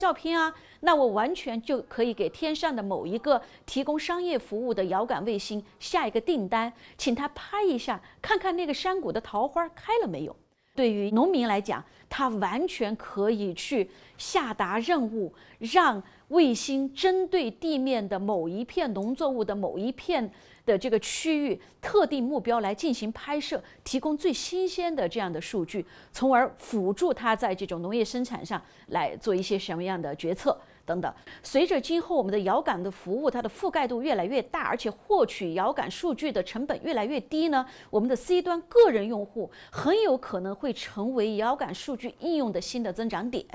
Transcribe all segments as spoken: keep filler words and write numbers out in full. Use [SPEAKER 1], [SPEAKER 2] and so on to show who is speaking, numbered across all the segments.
[SPEAKER 1] 照片啊，那我完全就可以给天上的某一个提供商业服务的遥感卫星下一个订单，请他拍一下，看看那个山谷的桃花开了没有。对于农民来讲，他完全可以去下达任务，让卫星针对地面的某一片农作物的某一片的这个区域特定目标来进行拍摄，提供最新鲜的这样的数据，从而辅助他在这种农业生产上来做一些什么样的决策等等。随着今后我们的遥感的服务，它的覆盖度越来越大，而且获取遥感数据的成本越来越低呢，我们的 C 端个人用户很有可能会成为遥感数据应用的新的增长点。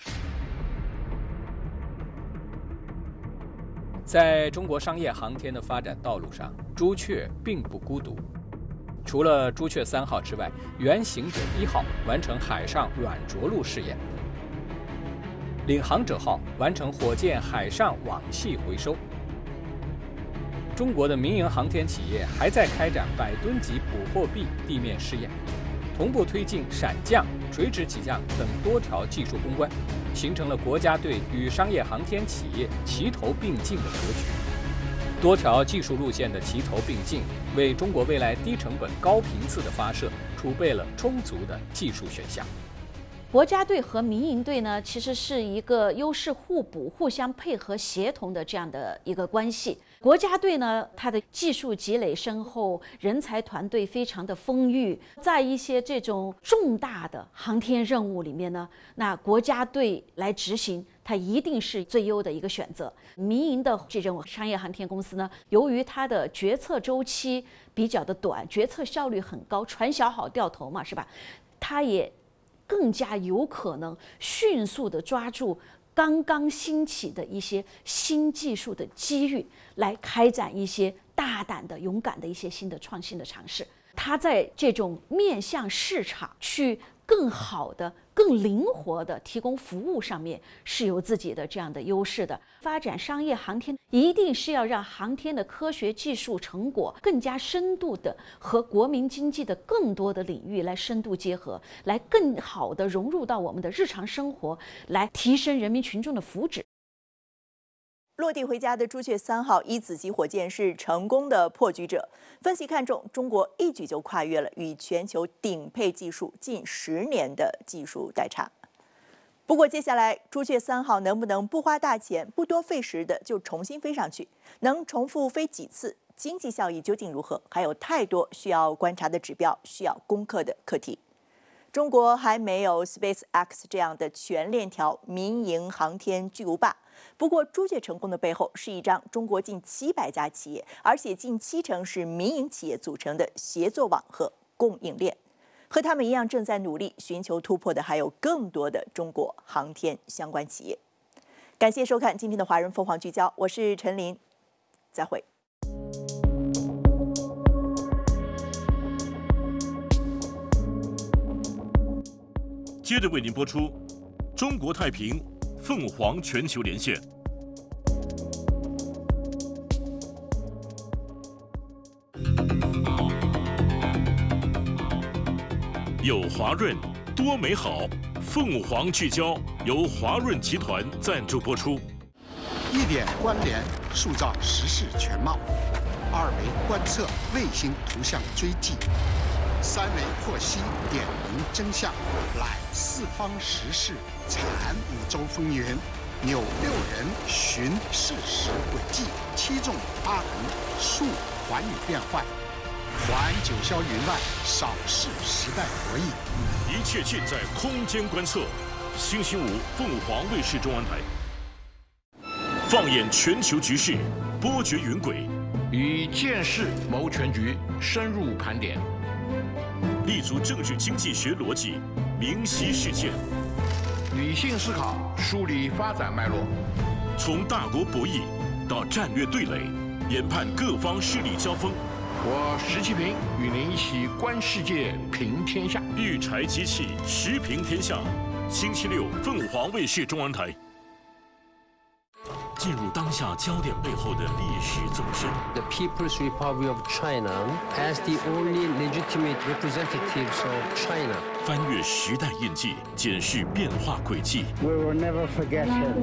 [SPEAKER 2] 在中国商业航天的发展道路上，朱雀并不孤独。除了朱雀三号之外，原行者一号完成海上软着陆试验，领航者号完成火箭海上网气回收。中国的民营航天企业还在开展百吨级捕获臂地面试验，同步推进闪降、垂直起降等多条技术攻关，形成了国家队与商业航天企业齐头并进的格局。多条技术路线的齐头并进，为中国未来低成本、高频次的发射储备了充足的技术选项。
[SPEAKER 1] 国家队和民营队呢，其实是一个优势互补、互相配合、协同的这样的一个关系。国家队呢，它的技术积累深厚，人才团队非常的丰裕，在一些这种重大的航天任务里面呢，那国家队来执行，它一定是最优的一个选择。民营的这种商业航天公司呢，由于它的决策周期比较的短，决策效率很高，船小好掉头嘛，是吧？它也更加有可能迅速地抓住刚刚兴起的一些新技术的机遇，来开展一些大胆的、勇敢的一些新的创新的尝试。它在这种面向市场去更好的、更灵活的提供服务上面是有自己的这样的优势的。发展商业航天一定是要让航天的科学技术成果更加深度的和国民经济的更多的领域来深度结合，来更好的融入到我们的日常生活，来提升人民群众的福祉。
[SPEAKER 3] 落地回家的朱雀三号一子级火箭是成功的破局者。分析看中中国一举就跨越了与全球顶配技术近十年的技术代差。不过接下来朱雀三号能不能不花大钱、不多费时的就重新飞上去，能重复飞几次，经济效益究竟如何，还有太多需要观察的指标，需要攻克的课题。中国还没有 SpaceX 这样的全链条民营航天巨无霸。不过，朱雀成功的背后是一张中国近七百家企业，而且近七成是民营企业组成的协作网和供应链。和他们一样，正在努力寻求突破的还有更多的中国航天相关企业。感谢收看今天的华人凤凰聚焦，我是陈琳，再会。
[SPEAKER 4] 接着为您播出中国太平凤凰全球连线。有华润多美好，凤凰聚焦由华润集团赞助播出。
[SPEAKER 5] 一点关联，塑造时事全貌；二维观测，卫星图像追迹；三维获悉，点明真相。揽四方时事，产五洲风云，纽六人，寻事实轨迹，七纵八横，述寰宇变幻。环九霄云外，扫视时代博弈，
[SPEAKER 4] 一切尽在空间观测。星期五，凤凰卫视中文台。放眼全球局势，波谲云轨，
[SPEAKER 6] 以见识谋全局，深入盘点，
[SPEAKER 4] 立足政治经济学逻辑，明晰事件，
[SPEAKER 6] 理性思考，梳理发展脉络，
[SPEAKER 4] 从大国博弈到战略对垒，研判各方势力交锋。
[SPEAKER 6] 我石其平与您一起观世界，评天下。
[SPEAKER 4] 育才机器，时评天下。星期六，凤凰卫视中文台。 进入当下焦点背后的历史纵深。
[SPEAKER 7] The People's Republic of China as the only legitimate representatives of China.
[SPEAKER 4] 翻越时代印记，检视变化轨迹。
[SPEAKER 8] We will never forget him.